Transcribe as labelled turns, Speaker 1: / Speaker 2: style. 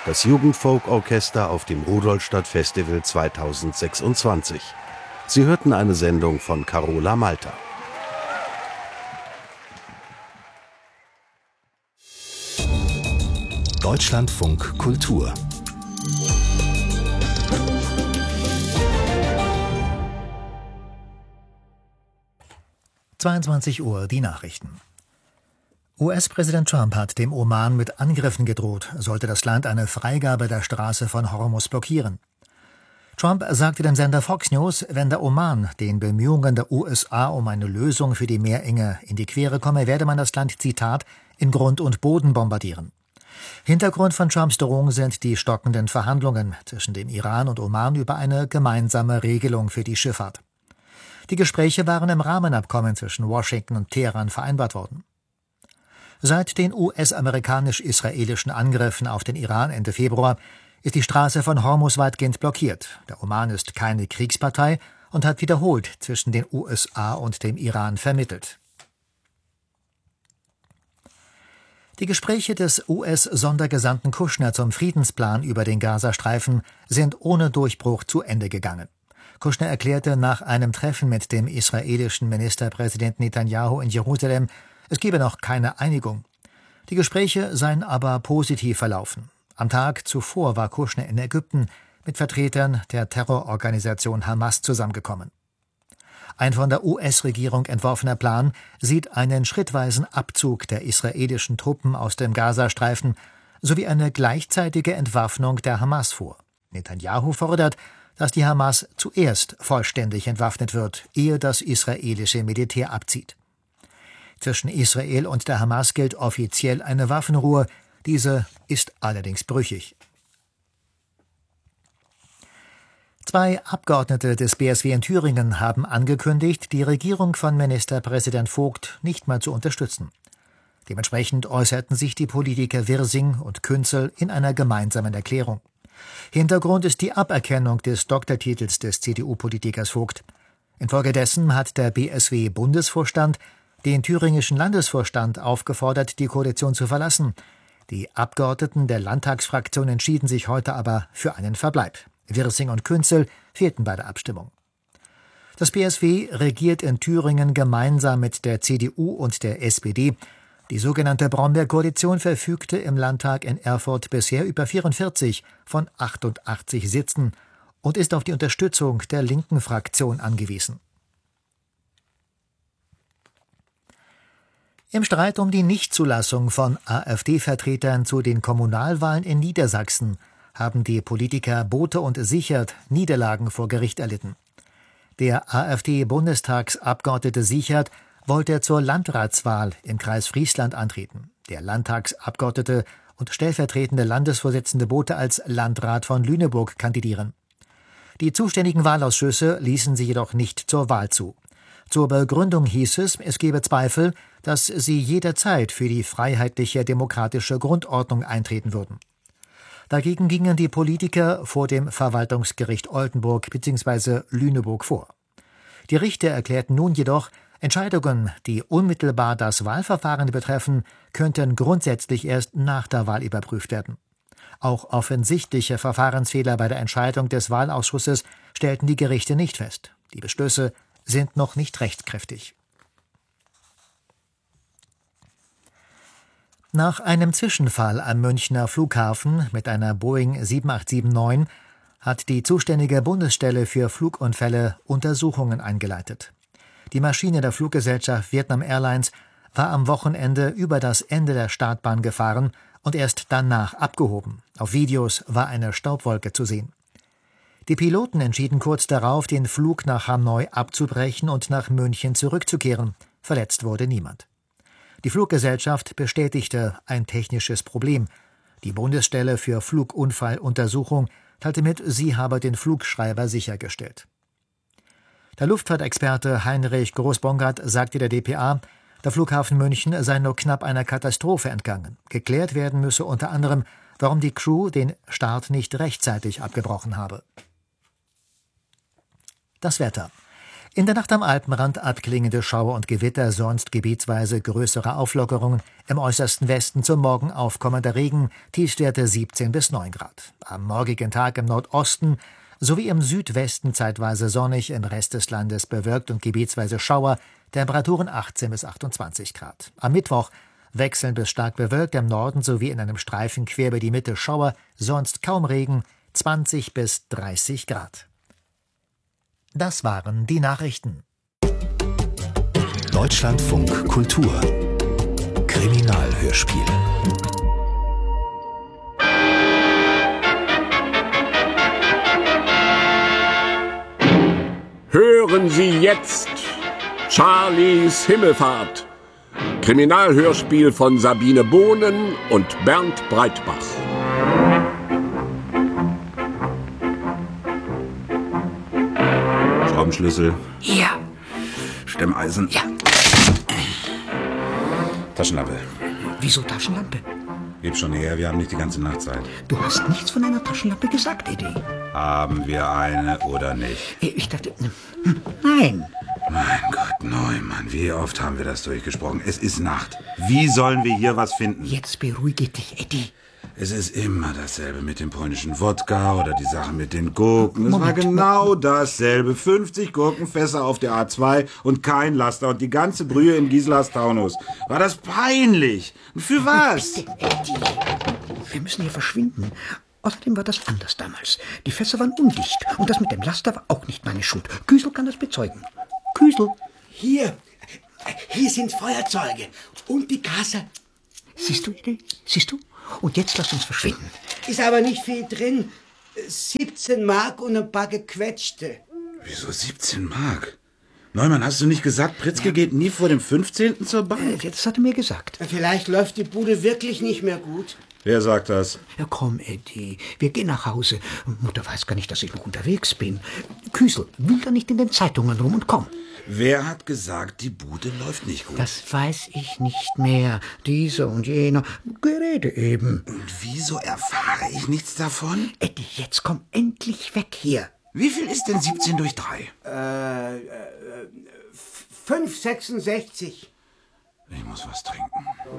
Speaker 1: das Jugendfolkorchester auf dem Rudolstadt-Festival 2026. Sie hörten eine Sendung von Carola Malter.
Speaker 2: Deutschlandfunk Kultur
Speaker 3: 22 Uhr, die Nachrichten. US-Präsident Trump hat dem Oman mit Angriffen gedroht, sollte das Land eine Freigabe der Straße von Hormuz blockieren. Trump sagte dem Sender Fox News, wenn der Oman den Bemühungen der USA um eine Lösung für die Meerenge in die Quere komme, werde man das Land, Zitat, in Grund und Boden bombardieren. Hintergrund von Trumps Drohung sind die stockenden Verhandlungen zwischen dem Iran und Oman über eine gemeinsame Regelung für die Schifffahrt. Die Gespräche waren im Rahmenabkommen zwischen Washington und Teheran vereinbart worden. Seit den US-amerikanisch-israelischen Angriffen auf den Iran Ende Februar ist die Straße von Hormuz weitgehend blockiert. Der Oman ist keine Kriegspartei und hat wiederholt zwischen den USA und dem Iran vermittelt. Die Gespräche des US-Sondergesandten Kushner zum Friedensplan über den Gazastreifen sind ohne Durchbruch zu Ende gegangen. Kushner erklärte nach einem Treffen mit dem israelischen Ministerpräsidenten Netanyahu in Jerusalem, es gebe noch keine Einigung. Die Gespräche seien aber positiv verlaufen. Am Tag zuvor war Kushner in Ägypten mit Vertretern der Terrororganisation Hamas zusammengekommen. Ein von der US-Regierung entworfener Plan sieht einen schrittweisen Abzug der israelischen Truppen aus dem Gazastreifen sowie eine gleichzeitige Entwaffnung der Hamas vor. Netanyahu fordert, dass die Hamas zuerst vollständig entwaffnet wird, ehe das israelische Militär abzieht. Zwischen Israel und der Hamas gilt offiziell eine Waffenruhe, diese ist allerdings brüchig. 2 Abgeordnete des BSW in Thüringen haben angekündigt, die Regierung von Ministerpräsident Vogt nicht mehr zu unterstützen. Dementsprechend äußerten sich die Politiker Wirsing und Künzel in einer gemeinsamen Erklärung. Hintergrund ist die Aberkennung des Doktortitels des CDU-Politikers Vogt. Infolgedessen hat der BSW-Bundesvorstand den thüringischen Landesvorstand aufgefordert, die Koalition zu verlassen. Die Abgeordneten der Landtagsfraktion entschieden sich heute aber für einen Verbleib. Wirsing und Künzel fehlten bei der Abstimmung. Das BSW regiert in Thüringen gemeinsam mit der CDU und der SPD. Die sogenannte Brombeer-Koalition verfügte im Landtag in Erfurt bisher über 44 von 88 Sitzen und ist auf die Unterstützung der linken Fraktion angewiesen. Im Streit um die Nichtzulassung von AfD-Vertretern zu den Kommunalwahlen in Niedersachsen haben die Politiker Bothe und Sichert Niederlagen vor Gericht erlitten. Der AfD-Bundestagsabgeordnete Sichert wollte zur Landratswahl im Kreis Friesland antreten. Der Landtagsabgeordnete und stellvertretende Landesvorsitzende Bothe als Landrat von Lüneburg kandidieren. Die zuständigen Wahlausschüsse ließen sie jedoch nicht zur Wahl zu. Zur Begründung hieß es gebe Zweifel, dass sie jederzeit für die freiheitliche demokratische Grundordnung eintreten würden. Dagegen gingen die Politiker vor dem Verwaltungsgericht Oldenburg bzw. Lüneburg vor. Die Richter erklärten nun jedoch, Entscheidungen, die unmittelbar das Wahlverfahren betreffen, könnten grundsätzlich erst nach der Wahl überprüft werden. Auch offensichtliche Verfahrensfehler bei der Entscheidung des Wahlausschusses stellten die Gerichte nicht fest. Die Beschlüsse sind noch nicht rechtskräftig. Nach einem Zwischenfall am Münchner Flughafen mit einer Boeing 7879 hat die zuständige Bundesstelle für Flugunfälle Untersuchungen eingeleitet. Die Maschine der Fluggesellschaft Vietnam Airlines war am Wochenende über das Ende der Startbahn gefahren und erst danach abgehoben. Auf Videos war eine Staubwolke zu sehen. Die Piloten entschieden kurz darauf, den Flug nach Hanoi abzubrechen und nach München zurückzukehren. Verletzt wurde niemand. Die Fluggesellschaft bestätigte ein technisches Problem. Die Bundesstelle für Flugunfalluntersuchung teilte mit, sie habe den Flugschreiber sichergestellt. Der Luftfahrtexperte Heinrich Groß-Bongard sagte der dpa, der Flughafen München sei nur knapp einer Katastrophe entgangen. Geklärt werden müsse unter anderem, warum die Crew den Start nicht rechtzeitig abgebrochen habe. Das Wetter. In der Nacht am Alpenrand abklingende Schauer und Gewitter, sonst gebietsweise größere Auflockerungen. Im äußersten Westen zum Morgen aufkommender Regen, Tiefstwerte 17 bis 9 Grad. Am morgigen Tag im Nordosten sowie im Südwesten zeitweise sonnig, im Rest des Landes bewölkt und gebietsweise Schauer, Temperaturen 18 bis 28 Grad. Am Mittwoch wechselnd bis stark bewölkt, im Norden sowie in einem Streifen quer über die Mitte Schauer, sonst kaum Regen, 20 bis 30 Grad. Das waren die Nachrichten.
Speaker 2: Deutschlandfunk Kultur Kriminalhörspiel.
Speaker 4: Hören Sie jetzt Charlies Himmelfahrt. Kriminalhörspiel von Sabine Bohnen und Bernd Breitbach.
Speaker 5: Schraubenschlüssel.
Speaker 6: Ja.
Speaker 5: Stemmeisen.
Speaker 6: Ja.
Speaker 5: Taschenlampe.
Speaker 6: Wieso Taschenlampe?
Speaker 5: Gib schon her, wir haben nicht die ganze Nacht Zeit.
Speaker 6: Du hast nichts von einer Taschenlampe gesagt, Eddie.
Speaker 5: Haben wir eine oder nicht?
Speaker 6: Ich dachte, nein.
Speaker 5: Mein Gott, Neumann, wie oft haben wir das durchgesprochen? Es ist Nacht. Wie sollen wir hier was finden?
Speaker 6: Jetzt beruhige dich, Eddie.
Speaker 5: Es ist immer dasselbe mit dem polnischen Wodka oder die Sache mit den Gurken. Es war
Speaker 6: Moment,
Speaker 5: genau dasselbe. 50 Gurkenfässer auf der A2 und kein Laster und die ganze Brühe in Giselas Taunus. War das peinlich? Und für was?
Speaker 6: Bitte, Eddie. Wir müssen hier verschwinden. Außerdem war das anders damals. Die Fässer waren undicht und das mit dem Laster war auch nicht meine Schuld. Küsel kann das bezeugen. Küsel.
Speaker 7: Hier sind Feuerzeuge und die Kasse.
Speaker 6: Siehst du, Eddie? Siehst du? Und jetzt lass uns verschwinden.
Speaker 7: Ist aber nicht viel drin. 17 Mark und ein paar gequetschte.
Speaker 5: Wieso 17 Mark? Neumann, hast du nicht gesagt, Pritzke geht nie vor dem 15. zur Bank?
Speaker 6: Das hat er mir gesagt.
Speaker 7: Vielleicht läuft die Bude wirklich nicht mehr gut.
Speaker 5: Wer sagt das?
Speaker 6: Ja, komm, Eddie, wir gehen nach Hause. Mutter weiß gar nicht, dass ich noch unterwegs bin. Küsel, wühl da nicht in den Zeitungen rum und komm.
Speaker 5: Wer hat gesagt, die Bude läuft nicht gut?
Speaker 6: Das weiß ich nicht mehr. Dieser und jener. Gerede eben.
Speaker 5: Und wieso erfahre ich nichts davon?
Speaker 6: Eddie, jetzt komm endlich weg hier.
Speaker 5: Wie viel ist denn 17 durch 3?
Speaker 7: 5,66.
Speaker 5: Ich muss was trinken.